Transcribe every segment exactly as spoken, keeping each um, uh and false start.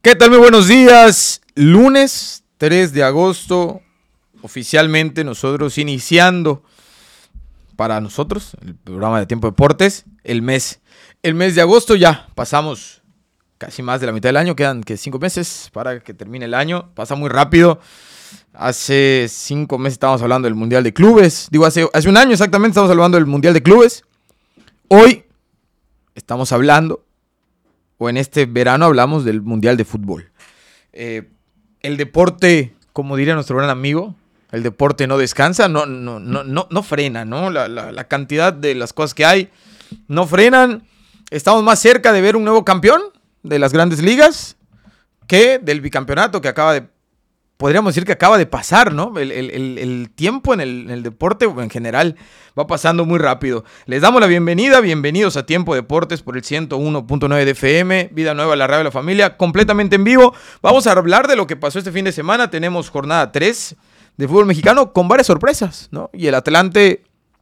¿Qué tal? Muy buenos días. Lunes tres de agosto, oficialmente nosotros iniciando para nosotros el programa de Tiempo Deportes, el mes, el mes de agosto. Ya pasamos casi más de la mitad del año, quedan que cinco meses para que termine el año, pasa muy rápido. Hace cinco meses estábamos hablando del Mundial de Clubes, digo hace, hace un año exactamente estábamos hablando del Mundial de Clubes. Hoy estamos hablando, o en este verano hablamos del Mundial de Fútbol. Eh, el deporte, como diría nuestro gran amigo, el deporte no descansa, no, no, no, no, no frena, ¿no? La, la, la cantidad de las cosas que hay no frenan. Estamos más cerca de ver un nuevo campeón de las grandes ligas que del bicampeonato que acaba de, podríamos decir que acaba de pasar, ¿no? El, el, el, el tiempo en el, en el deporte en general va pasando muy rápido. Les damos la bienvenida, bienvenidos a Tiempo Deportes por el ciento uno punto nueve de F M, Vida Nueva, la radio de la familia, completamente en vivo. Vamos a hablar de lo que pasó este fin de semana. Tenemos jornada tres de fútbol mexicano con varias sorpresas, ¿no? Y el Atlante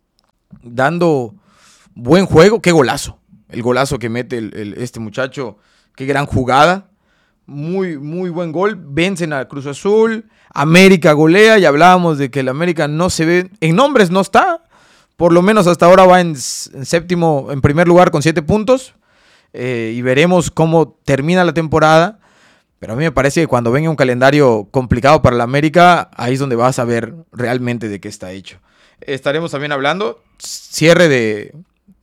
dando buen juego, qué golazo. El golazo que mete el, el, este muchacho, qué gran jugada. Muy, muy buen gol. Vencen a Cruz Azul. América golea. Y hablábamos de que el América no se ve. En nombres no está. Por lo menos hasta ahora va en, en séptimo, en primer lugar con siete puntos. Eh, y veremos cómo termina la temporada. Pero a mí me parece que cuando venga un calendario complicado para el América, ahí es donde vas a ver realmente de qué está hecho. Estaremos también hablando cierre de,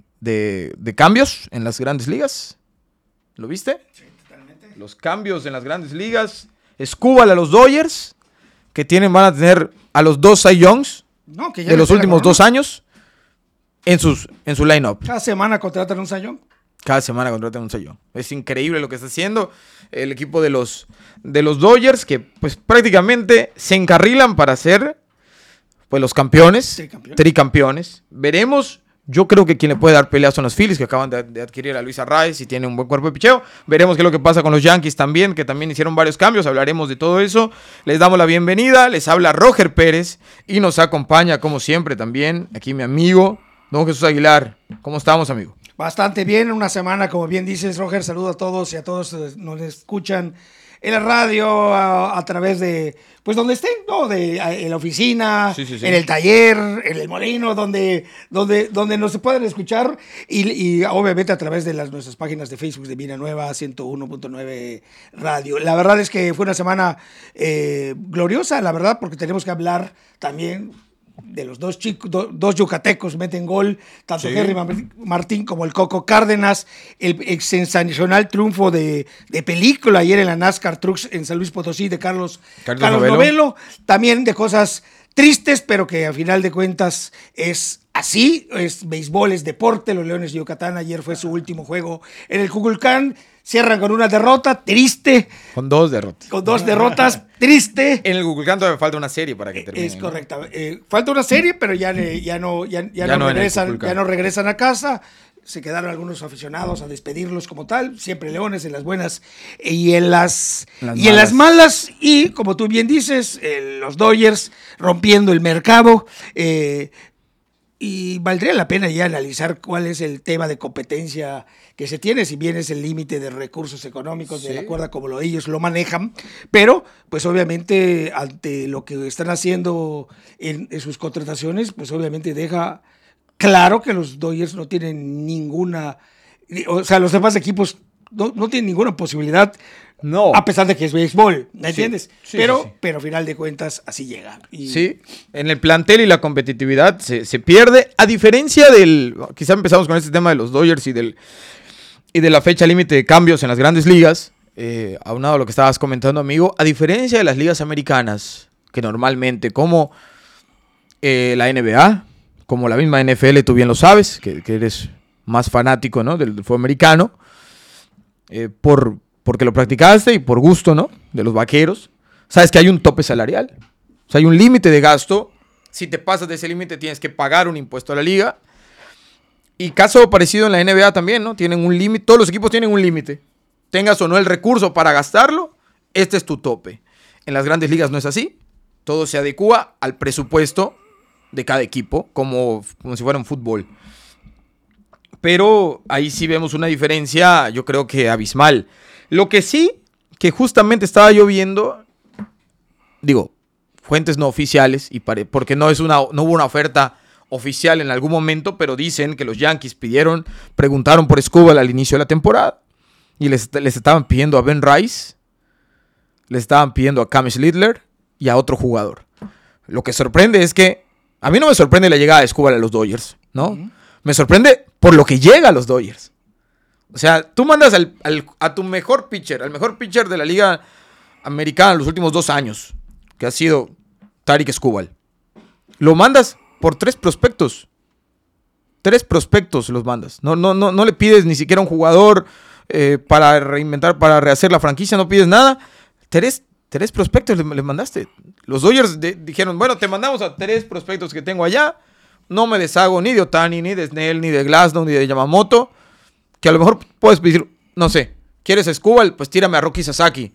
de, de cambios en las grandes ligas. ¿Lo viste? Sí. Los cambios en las grandes ligas. Escúbala a los Dodgers, que tienen, van a tener a los dos Cy Youngs no, de los últimos dos años en, sus, en su line-up. Cada semana contratan un Cy Young. Cada semana contratan un Cy Young. Es increíble lo que está haciendo el equipo de los, de los Dodgers, que pues prácticamente se encarrilan para ser pues, los campeones, tricampeones. tricampeones. Veremos. Yo creo que quien le puede dar pelea son los Phillies, que acaban de, de adquirir a Luis Arraez y tiene un buen cuerpo de picheo. Veremos qué es lo que pasa con los Yankees también, que también hicieron varios cambios. Hablaremos de todo eso. Les damos la bienvenida. Les habla Roger Pérez y nos acompaña, como siempre, también aquí mi amigo, don Jesús Aguilar. ¿Cómo estamos, amigo? Bastante bien. Una semana, como bien dices, Roger. Saludo a todos y a todos nos escuchan en la radio, a, a través de, pues donde estén, ¿no? De, a, en la oficina, sí, sí, sí. En el taller, en el molino, donde, donde, donde nos se pueden escuchar y, y obviamente a través de las, nuestras páginas de Facebook de Vida Nueva, ciento uno punto nueve Radio. La verdad es que fue una semana eh, gloriosa, la verdad, porque tenemos que hablar también de los dos chicos, do, dos yucatecos meten gol, tanto sí. Henry Martín como el Coco Cárdenas, el, el sensacional triunfo de, de película ayer en la NASCAR Trucks en San Luis Potosí de Carlos, Carlos, Carlos Novelo. Novelo, también de cosas tristes, pero que a final de cuentas es así, es béisbol, es deporte. Los Leones de Yucatán ayer fue su último juego en el Kukulcán. Cierran con una derrota, triste. Con dos derrotas. Con dos derrotas, triste. En el Kukulcán todavía falta una serie para que termine. Es correcta. ¿No? Eh, falta una serie, pero ya, ya, no, ya, ya, ya, no, no regresan, ya no regresan a casa. Se quedaron algunos aficionados a despedirlos como tal. Siempre Leones en las buenas y en las, las y en las malas. Y como tú bien dices, eh, los Dodgers rompiendo el mercado. Eh, y valdría la pena ya analizar cuál es el tema de competencia que se tiene, si bien es el límite de recursos económicos, sí, de la cuerda como lo, ellos lo manejan, pero pues obviamente ante lo que están haciendo en, en sus contrataciones, pues obviamente deja claro que los Dodgers no tienen ninguna, o sea, los demás equipos no, no tienen ninguna posibilidad. No. A pesar de que es béisbol, ¿me entiendes? Sí, sí, pero, sí, sí. pero a final de cuentas así llega. Y... Sí, en el plantel y la competitividad se, se pierde, a diferencia del, quizá empezamos con este tema de los Dodgers y, del, y de la fecha límite de cambios en las grandes ligas, eh, aunado a lo que estabas comentando, amigo, a diferencia de las ligas americanas, que normalmente como eh, la N B A, como la misma N F L, tú bien lo sabes, que, que eres más fanático, ¿no? del, del fútbol americano, eh, por... porque lo practicaste y por gusto, ¿no? De los vaqueros. Sabes que hay un tope salarial. O sea, hay un límite de gasto. Si te pasas de ese límite, tienes que pagar un impuesto a la liga. Y caso parecido en la N B A también, ¿no? Tienen un límite. Todos los equipos tienen un límite. Tengas o no el recurso para gastarlo, este es tu tope. En las grandes ligas no es así. Todo se adecúa al presupuesto de cada equipo, como, como si fuera un fútbol. Pero ahí sí vemos una diferencia, yo creo que abismal. Lo que sí que justamente estaba yo viendo, digo, fuentes no oficiales, y pare, porque no, es una, no hubo una oferta oficial en algún momento, pero dicen que los Yankees pidieron, preguntaron por Skubal al inicio de la temporada, y les, les estaban pidiendo a Ben Rice, les estaban pidiendo a Cam Slidler y a otro jugador. Lo que sorprende es que, a mí no me sorprende la llegada de Skubal a los Dodgers, ¿no? Uh-huh. Me sorprende por lo que llega a los Dodgers. O sea, tú mandas al, al, a tu mejor pitcher, al mejor pitcher de la liga americana en los últimos dos años, que ha sido Tarik Skubal. Lo mandas por tres prospectos. Tres prospectos los mandas. No, no, no, no le pides ni siquiera un jugador eh, para reinventar, para rehacer la franquicia, no pides nada. Tres, tres prospectos le, le mandaste. Los Dodgers de, dijeron, bueno, te mandamos a tres prospectos que tengo allá. No me deshago ni de Ohtani, ni de Snell, ni de Glasnow, ni de Yamamoto. Que a lo mejor puedes decir, no sé, ¿quieres a Skubal? Pues tírame a Roki Sasaki.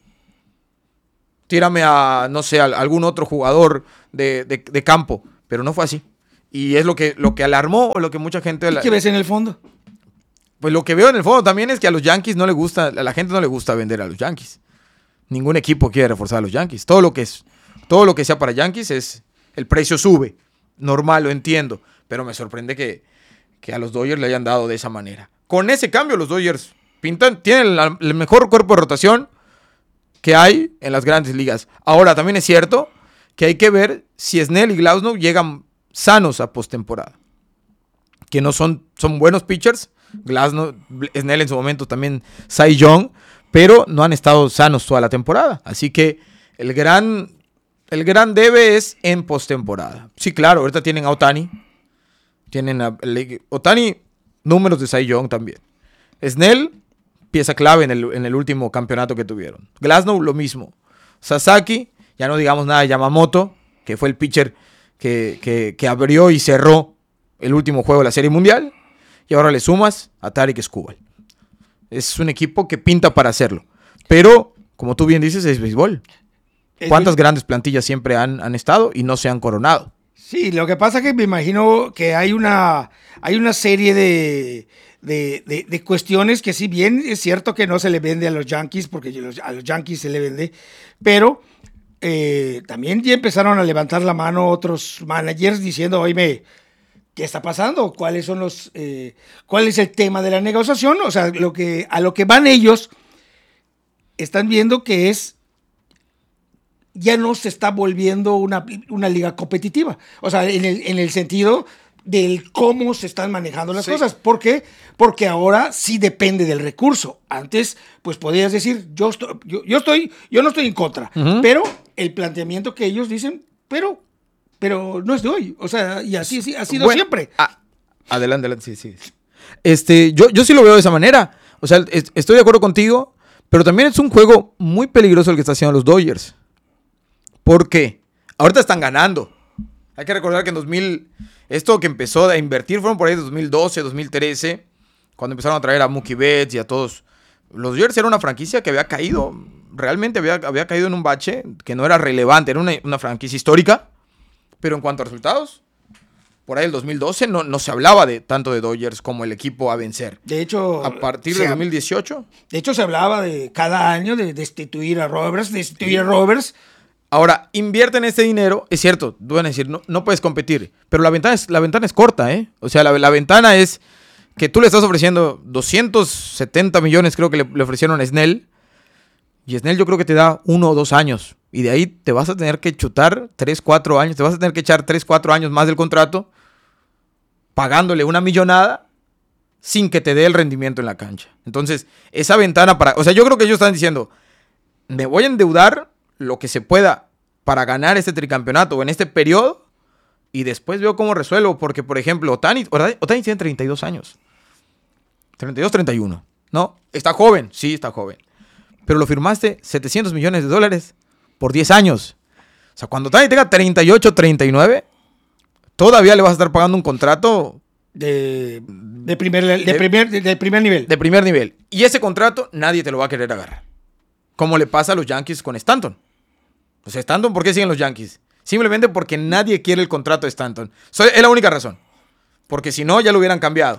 Tírame a, no sé, a algún otro jugador de, de, de campo. Pero no fue así. Y es lo que, lo que alarmó, o lo que mucha gente... ¿Y qué ves en el fondo? Pues lo que veo en el fondo también es que a los Yankees no le gusta, a la gente no le gusta vender a los Yankees. Ningún equipo quiere reforzar a los Yankees. Todo lo que es, todo lo que sea para Yankees es, el precio sube. Normal, lo entiendo. Pero me sorprende que, que a los Dodgers le hayan dado de esa manera. Con ese cambio, los Dodgers pintan, tienen la, el mejor cuerpo de rotación que hay en las grandes ligas. Ahora, también es cierto que hay que ver si Snell y Glasnow llegan sanos a postemporada. Que no son, son buenos pitchers. Glasnow, Snell en su momento también Cy Young, pero no han estado sanos toda la temporada. Así que el gran, el gran debe es en postemporada. Sí, claro, ahorita tienen a Ohtani. Tienen a Ohtani, números de Cy Young también. Snell, pieza clave en el, en el último campeonato que tuvieron. Glasnow, lo mismo. Sasaki, ya no digamos nada de Yamamoto, que fue el pitcher que, que, que abrió y cerró el último juego de la Serie Mundial. Y ahora le sumas a Tarik Skubal. Es un equipo que pinta para hacerlo. Pero, como tú bien dices, es béisbol. ¿Cuántas grandes plantillas siempre han, han estado y no se han coronado? Sí, lo que pasa es que me imagino que hay una, hay una serie de, de, de, de cuestiones que, si bien es cierto que no se le vende a los Yankees, porque a los Yankees se le vende, pero eh, también ya empezaron a levantar la mano otros managers diciendo, oye, ¿qué está pasando? ¿Cuáles son los, eh, cuál es el tema de la negociación? O sea, lo que, a lo que van ellos, están viendo que es, ya no se está volviendo una, una liga competitiva. O sea, en el, en el sentido del cómo se están manejando las sí. cosas. ¿Por qué? Porque ahora sí depende del recurso. Antes, pues podías decir, yo estoy, yo, yo estoy, yo no estoy en contra, uh-huh. pero el planteamiento que ellos dicen, pero, pero no es de hoy. O sea, y así, así ha sido bueno, siempre. A, adelante, adelante, sí, sí. Este, yo, yo sí lo veo de esa manera. O sea, es, estoy de acuerdo contigo, pero también es un juego muy peligroso el que están haciendo los Dodgers. ¿Por qué? Ahorita están ganando. Hay que recordar que en dos mil, esto que empezó a invertir fueron por ahí de dos mil doce, dos mil trece, cuando empezaron a traer a Mookie Betts y a todos. Los Dodgers era una franquicia que había caído, realmente había, había caído en un bache que no era relevante, era una, una franquicia histórica, pero en cuanto a resultados, por ahí el dos mil doce no, no se hablaba de tanto de Dodgers como el equipo a vencer. De hecho, a partir de dos mil dieciocho. De hecho, se hablaba de cada año de destituir a Roberts, destituir sí. a Roberts. Ahora, invierten ese dinero, es cierto, van a decir, no, no puedes competir, pero la ventana es, la ventana es corta, ¿eh? O sea, la, la ventana es que tú le estás ofreciendo doscientos setenta millones, creo que le, le ofrecieron a Snell, y Snell yo creo que te da uno o dos años, y de ahí te vas a tener que chutar tres, cuatro años, te vas a tener que echar tres, cuatro años más del contrato, pagándole una millonada, sin que te dé el rendimiento en la cancha. Entonces, esa ventana para, o sea, yo creo que ellos están diciendo, me voy a endeudar lo que se pueda para ganar este tricampeonato en este periodo y después veo cómo resuelvo, porque por ejemplo Ohtani, Ohtani tiene treinta y dos años, treinta y dos, treinta y uno, ¿no? Está joven, sí está joven, pero lo firmaste setecientos millones de dólares por diez años. O sea, cuando Ohtani tenga treinta y ocho, treinta y nueve, todavía le vas a estar pagando un contrato de, de, primer, de, de, primer, de, de primer nivel. De primer nivel. Y ese contrato nadie te lo va a querer agarrar. Como le pasa a los Yankees con Stanton. O sea, Stanton, ¿por qué siguen los Yankees? Simplemente porque nadie quiere el contrato de Stanton. So, es la única razón. Porque si no, ya lo hubieran cambiado.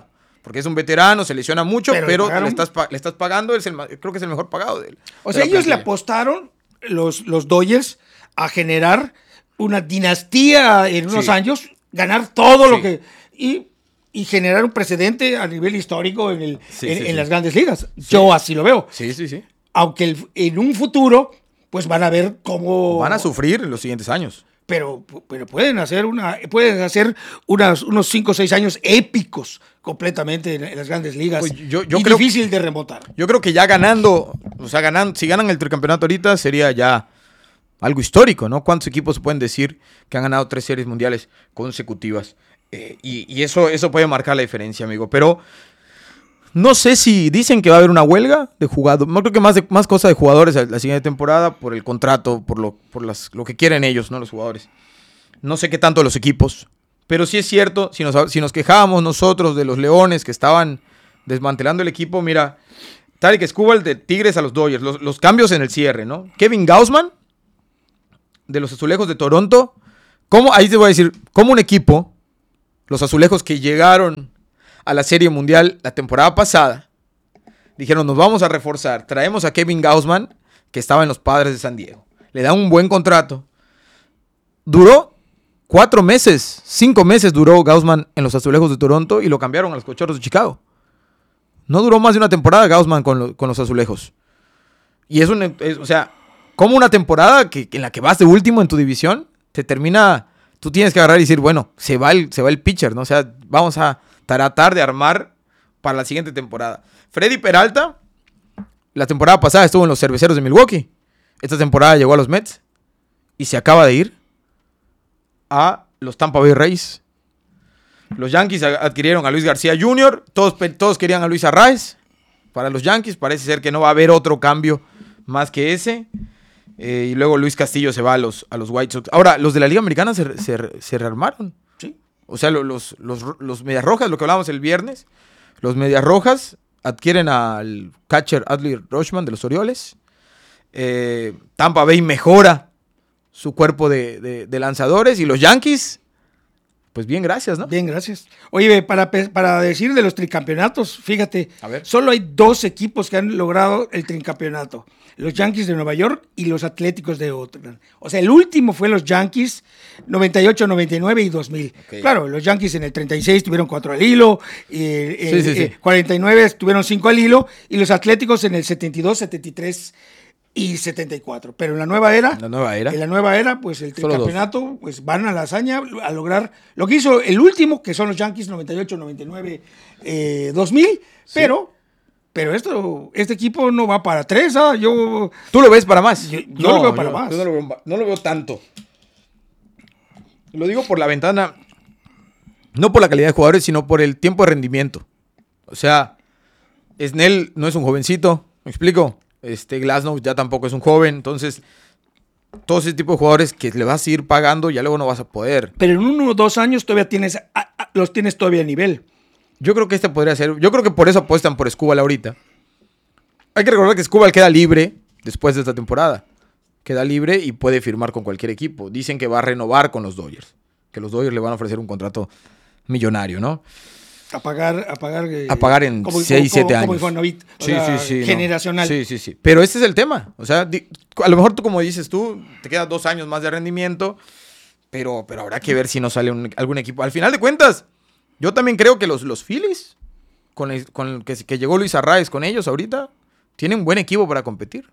Porque es un veterano, se lesiona mucho, pero, pero le, estás, le estás pagando, es el, creo que es el mejor pagado de él. O sea, ellos plantilla. le apostaron, los, los Dodgers, a generar una dinastía en unos sí. años, ganar todo sí. lo que... Y, y generar un precedente a nivel histórico en, el, sí, en, sí, en sí. las grandes ligas. Sí. Yo así lo veo. Sí, sí, sí. Aunque el, en un futuro, pues van a ver cómo... Van a sufrir en los siguientes años. Pero, pero pueden hacer una pueden hacer unas, unos cinco o seis años épicos completamente en, en las grandes ligas. Pues yo, yo y creo, difícil de remontar. Yo creo que ya ganando, o sea, ganando, si ganan el tricampeonato ahorita, sería ya algo histórico, ¿no? ¿Cuántos equipos se pueden decir que han ganado tres series mundiales consecutivas? Eh, y y eso, eso puede marcar la diferencia, amigo. Pero no sé si dicen que va a haber una huelga de jugadores. No creo que más, de, más cosa de jugadores la siguiente temporada por el contrato, por lo, por las, lo que quieren ellos, no los jugadores. No sé qué tanto los equipos. Pero sí es cierto, si nos, si nos quejábamos nosotros de los Leones que estaban desmantelando el equipo, mira, Tarik Skubal de Tigres a los Dodgers, los, los cambios en el cierre, ¿no? Kevin Gausman de los Azulejos de Toronto. ¿Cómo? Ahí te voy a decir, ¿cómo un equipo, los Azulejos que llegaron a la Serie Mundial la temporada pasada, dijeron, nos vamos a reforzar, traemos a Kevin Gausman, que estaba en los Padres de San Diego, le dan un buen contrato, duró cuatro meses, cinco meses duró Gausman en los Azulejos de Toronto y lo cambiaron a los Cachorros de Chicago. No duró más de una temporada Gausman con, lo, con los Azulejos. Y es, un, es, o sea, como una temporada que, en la que vas de último en tu división, te termina, tú tienes que agarrar y decir, bueno, se va el, se va el pitcher, ¿no? O sea, vamos a tratar de armar para la siguiente temporada. Freddy Peralta, la temporada pasada estuvo en los Cerveceros de Milwaukee. Esta temporada llegó a los Mets y se acaba de ir a los Tampa Bay Rays. Los Yankees adquirieron a Luis García junior Todos, todos querían a Luis Arraez para los Yankees. Parece ser que no va a haber otro cambio más que ese. Eh, y luego Luis Castillo se va a los, a los White Sox. Ahora, los de la Liga Americana se, se, se rearmaron. Sí. O sea, los, los, los Medias Rojas, lo que hablábamos el viernes, los Medias Rojas adquieren al catcher Adley Rutschman de los Orioles. Eh, Tampa Bay mejora su cuerpo de, de, de lanzadores. Y los Yankees, pues bien, gracias, ¿no? Bien, gracias. Oye, para, para decir de los tricampeonatos, fíjate, a ver. Solo hay dos equipos que han logrado el tricampeonato. Los Yankees de Nueva York y los Atléticos de Oakland. O sea, el último fue los Yankees, noventa y ocho, noventa y nueve y dos mil. Okay. Claro, los Yankees en el treinta y seis tuvieron cuatro al hilo, y en sí, sí, el sí. cuarenta y nueve tuvieron cinco al hilo, y los Atléticos en el setenta y dos, setenta y tres y setenta y cuatro. Pero en la nueva era, la nueva era, en la nueva era, pues el tricampeonato, pues van a la hazaña a lograr lo que hizo el último, que son los Yankees noventa y ocho, noventa y nueve, eh, dos mil, sí. pero... Pero esto, este equipo no va para tres, ¿ah? Yo... ¿Tú lo ves para más? Yo, yo no, lo veo para yo, más. Yo no, lo veo, no lo veo tanto. Lo digo por la ventana, no por la calidad de jugadores, sino por el tiempo de rendimiento. O sea, Snell no es un jovencito, ¿me explico? Este Glasnow ya tampoco es un joven, entonces... Todo ese tipo de jugadores que le vas a ir pagando, ya luego no vas a poder. Pero en uno o dos años todavía tienes, a, a, los tienes todavía a nivel. Yo creo que este podría ser... Yo creo que por eso apuestan por Skubal ahorita. Hay que recordar que Skubal queda libre después de esta temporada. Queda libre y puede firmar con cualquier equipo. Dicen que va a renovar con los Dodgers. Que los Dodgers le van a ofrecer un contrato millonario, ¿no? A pagar... A pagar, eh, a pagar en seis, siete años. Como Infonavit, sí, sí, sí, generacional. No. Sí, sí, sí. Pero este es el tema. O sea, di, a lo mejor tú, como dices tú, te quedan dos años más de rendimiento. Pero, pero habrá que ver si no sale un, algún equipo. Al final de cuentas... Yo también creo que los, los Phillies, con el, con el que, que llegó Luis Arraez con ellos ahorita, tienen buen equipo para competir.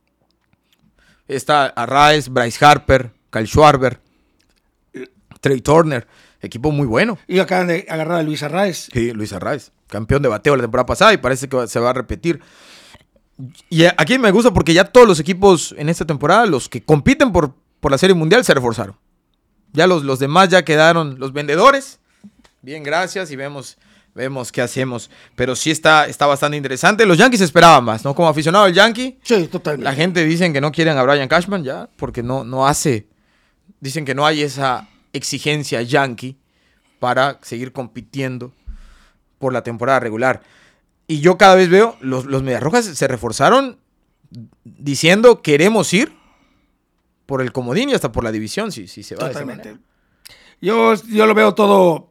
Está Arraez, Bryce Harper, Kyle Schwarber, Trey Turner, equipo muy bueno. Y acaban de agarrar a Luis Arraez. Sí, Luis Arraez, campeón de bateo la temporada pasada y parece que se va a repetir. Y aquí me gusta porque ya todos los equipos en esta temporada, los que compiten por, por la Serie Mundial, se reforzaron. Ya los, los demás ya quedaron los vendedores. Bien, gracias, y vemos, vemos qué hacemos. Pero sí está, está bastante interesante. Los Yankees esperaban más, ¿no? Como aficionado al Yankee. Sí, totalmente. La gente dicen que no quieren a Brian Cashman ya, porque no, no hace... Dicen que no hay esa exigencia Yankee para seguir compitiendo por la temporada regular. Y yo cada vez veo, los, los Mediarrojas se reforzaron diciendo queremos ir por el comodín y hasta por la división, si, si se va. Totalmente. Yo, yo lo veo todo...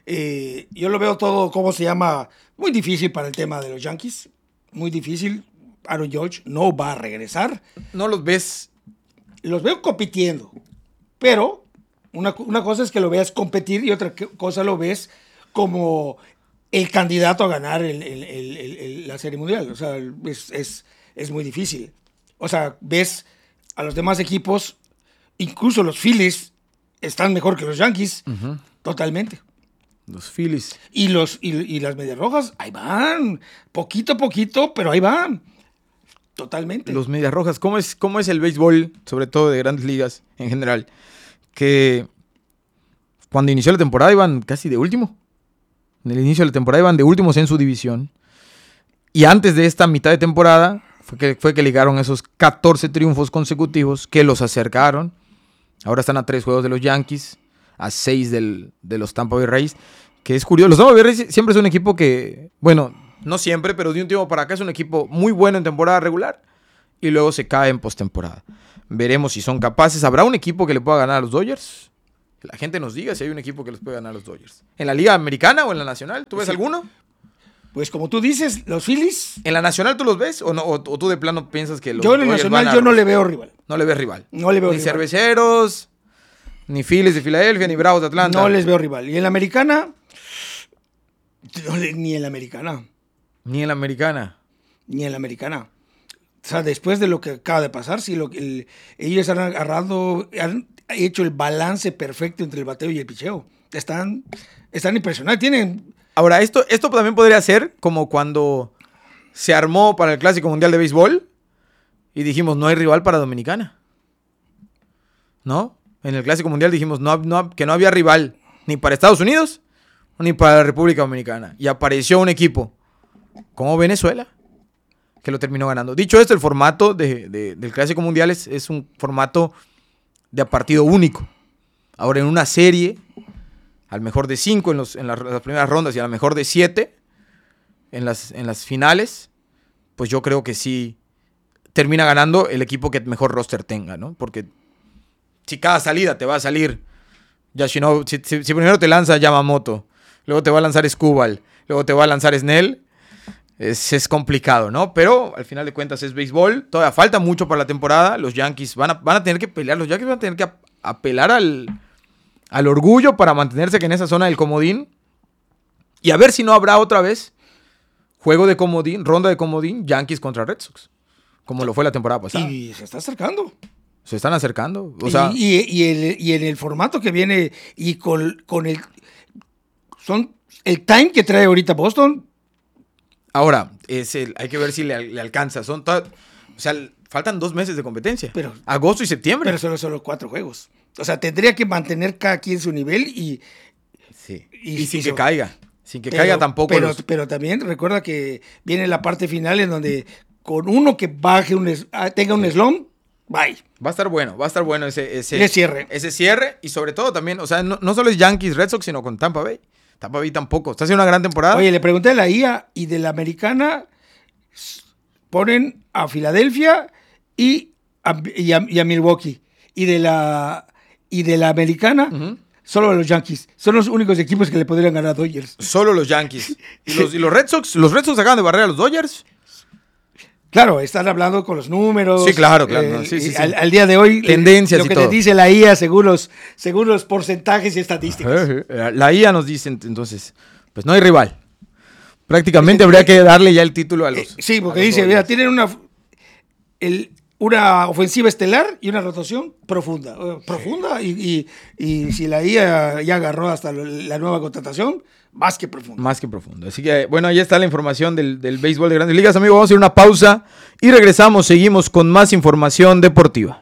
Eh, yo lo veo todo, ¿cómo se llama? Muy difícil para el tema de los Yankees. Muy difícil. Aaron Judge no va a regresar. ¿No los ves? Los veo compitiendo. Pero una, una cosa es que lo veas competir y otra cosa lo ves como el candidato a ganar el, el, el, el, el, la Serie Mundial. O sea, es, es, es muy difícil. O sea, ves a los demás equipos, incluso los Phillies están mejor que los Yankees. Uh-huh. Totalmente. Los Phillies. Y, los, y, y las Medias Rojas, ahí van. Poquito a poquito, pero ahí van. Totalmente. Los Medias Rojas. ¿Cómo es, cómo es el béisbol, sobre todo de grandes ligas en general? Que cuando inició la temporada iban casi de último. En el inicio de la temporada iban de últimos en su división. Y antes de esta mitad de temporada fue que, fue que ligaron esos catorce triunfos consecutivos que los acercaron. Ahora están a tres juegos de los Yankees, a seis del, de los Tampa Bay Rays. Que es curioso. Los Tampa Bay Rays siempre es un equipo que, bueno, no siempre, pero de un tiempo para acá es un equipo muy bueno en temporada regular y luego se cae en postemporada. Veremos si son capaces. ¿Habrá un equipo que le pueda ganar a los Dodgers? Que la gente nos diga si hay un equipo que les puede ganar a los Dodgers. ¿En la Liga Americana o en la Nacional? ¿Tú ves sí. alguno? Pues como tú dices, los Phillies. ¿En la Nacional tú los ves o, no, o, o tú de plano piensas que los Yo en la Nacional yo no le veo rival. No le ves rival. No le veo ni rival. Ni Cerveceros, ni Phillies de Filadelfia, ni Bravos de Atlanta. No les veo rival. ¿Y en la Americana? No, ni en la Americana. Ni en la Americana. Ni en la Americana. O sea, después de lo que acaba de pasar, sí, lo que el, ellos han agarrado, han hecho el balance perfecto entre el bateo y el picheo. Están, están impresionantes. Tienen... Ahora, esto, esto también podría ser como cuando se armó para el Clásico Mundial de Béisbol y dijimos, no hay rival para Dominicana. ¿No? En el Clásico Mundial dijimos no, no, que no había rival ni para Estados Unidos ni para la República Dominicana. Y apareció un equipo como Venezuela que lo terminó ganando. Dicho esto, el formato de, de, del Clásico Mundial es, es un formato de a partido único. Ahora, en una serie, al mejor de cinco en, los, en las, las primeras rondas y al mejor de siete en las, en las finales, pues yo creo que sí termina ganando el equipo que mejor roster tenga, ¿no? Porque si cada salida te va a salir Yoshinobu, si, si, si primero te lanza Yamamoto, luego te va a lanzar Skubal, luego te va a lanzar Snell, es, es complicado, ¿no? Pero al final de cuentas es béisbol, todavía falta mucho para la temporada, los Yankees van a, van a tener que pelear, los Yankees van a tener que ap- apelar al, al orgullo para mantenerse en esa zona del comodín y a ver si no habrá otra vez juego de comodín, ronda de comodín, Yankees contra Red Sox, como lo fue la temporada pasada. Y se está acercando. Se están acercando. O sea, y, y, y, el, y en el formato que viene y con, con el... son el time que trae ahorita Boston. Ahora, es el, hay que ver si le, le alcanza. Son to- o sea, faltan dos meses de competencia. Pero, agosto y septiembre. Pero solo, solo cuatro juegos. O sea, tendría que mantener cada quien su nivel y... Sí. Y, y sin y que so, caiga. Sin que pero, caiga tampoco. Pero, los... pero también recuerda que viene la parte final en donde con uno que baje un tenga un slump, bye. Va a estar bueno, va a estar bueno ese, ese, ese cierre. Ese cierre y sobre todo también, o sea, no, no solo es Yankees, Red Sox, sino con Tampa Bay. Tampa Bay tampoco. Está haciendo una gran temporada. Oye, le pregunté a la I A y de la Americana ponen a Filadelfia y a, y a, y a Milwaukee. Y de la, y de la Americana, uh-huh. solo los Yankees. Son los únicos equipos que le podrían ganar a Dodgers. Solo los Yankees. ¿Y los, y los Red Sox? ¿Los Red Sox acaban de barrer a los Dodgers? Claro, están hablando con los números. Sí, claro, claro. Eh, no, sí, sí, sí. Al, al día de hoy, tendencias lo que y todo. te dice la I A según los, según los porcentajes y estadísticas. La I A nos dice entonces, pues no hay rival. Prácticamente habría que darle ya el título a los. Eh, sí, porque dice, mira, tienen una, el, una ofensiva estelar y una rotación profunda. Uh, profunda y, y, y si la I A ya agarró hasta la nueva contratación, más que profundo. Más que profundo. Así que, bueno, ahí está la información del, del béisbol de Grandes Ligas. Amigos, vamos a ir a una pausa y regresamos. Seguimos con más información deportiva.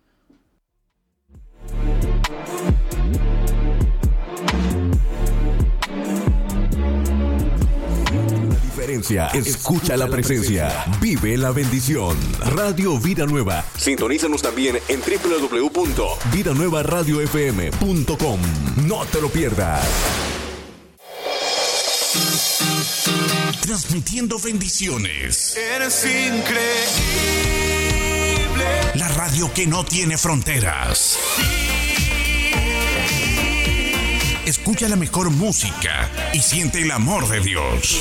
La diferencia. Escucha la presencia. Vive la bendición. Radio Vida Nueva. Sintonízanos también en doble u doble u doble u punto vida nueva radio f m punto com. No te lo pierdas. Transmitiendo bendiciones. Eres increíble. La radio que no tiene fronteras. Escucha escucha la mejor música y siente el amor de Dios.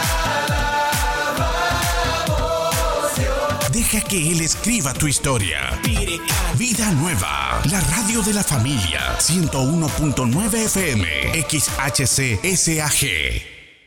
Deja que Él escriba tu historia. Vida Nueva, la radio de la familia. ciento uno punto nueve F M, X H C S A G.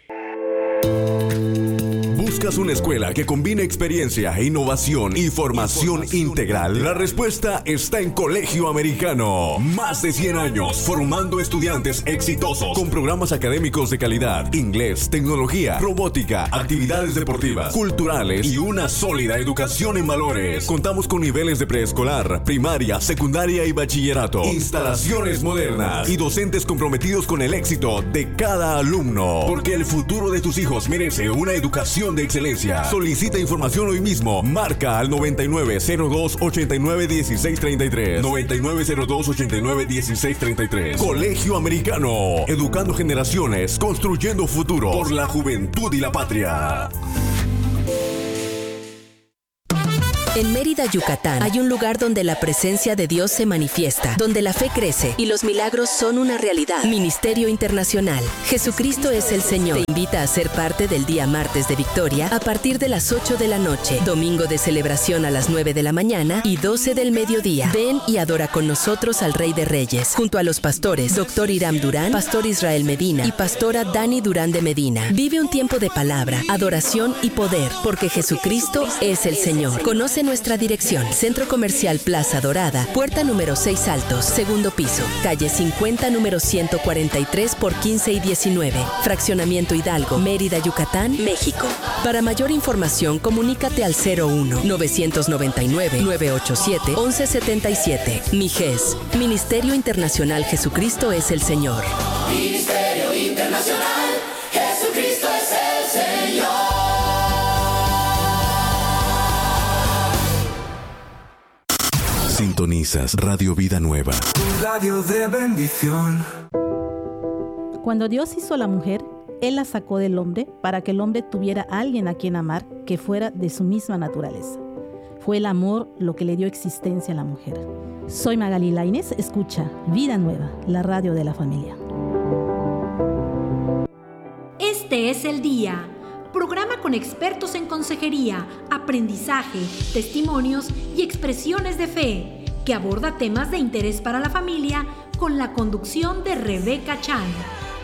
¿Buscas una escuela que combine experiencia, innovación y formación integral? La respuesta está en Colegio Americano. Más de cien años formando estudiantes exitosos con programas académicos de calidad, inglés, tecnología, robótica, actividades deportivas, culturales y una sólida educación en valores. Contamos con niveles de preescolar, primaria, secundaria y bachillerato, instalaciones modernas y docentes comprometidos con el éxito de cada alumno. Porque el futuro de tus hijos merece una educación de excelencia. Solicita información hoy mismo. Marca al noventa y nueve cero dos ochenta y nueve dieciséis treinta y tres. noventa y nueve cero dos ochenta y nueve dieciséis treinta y tres. Colegio Americano. Educando generaciones, construyendo futuro por la juventud y la patria. En Mérida, Yucatán, hay un lugar donde la presencia de Dios se manifiesta, donde la fe crece y los milagros son una realidad. Ministerio Internacional. Jesucristo es el Señor. Te invita a ser parte del día martes de Victoria a partir de las ocho de la noche, domingo de celebración a las nueve de la mañana y doce del mediodía. Ven y adora con nosotros al Rey de Reyes, junto a los pastores Doctor Iram Durán, Pastor Israel Medina y Pastora Dani Durán de Medina. Vive un tiempo de palabra, adoración y poder, porque Jesucristo es el Señor. Conoce nuestra dirección: Centro Comercial Plaza Dorada, puerta número seis Altos, segundo piso, calle cincuenta, número ciento cuarenta y tres por quince y diecinueve, Fraccionamiento Hidalgo, Mérida, Yucatán, México. Para mayor información, comunícate al cero uno novecientos noventa y nueve, novecientos ochenta y siete, once setenta y siete. MIGES, Ministerio Internacional Jesucristo es el Señor. Ministerio Internacional Jesucristo es el Señor. Sintonizas Radio Vida Nueva. Un radio de bendición. Cuando Dios hizo a la mujer, Él la sacó del hombre para que el hombre tuviera a alguien a quien amar que fuera de su misma naturaleza. Fue el amor lo que le dio existencia a la mujer. Soy Magali Lainez, escucha Vida Nueva, la radio de la familia. Este es el día. Programa con expertos en consejería, aprendizaje, testimonios y expresiones de fe, que aborda temas de interés para la familia con la conducción de Rebeca Chan.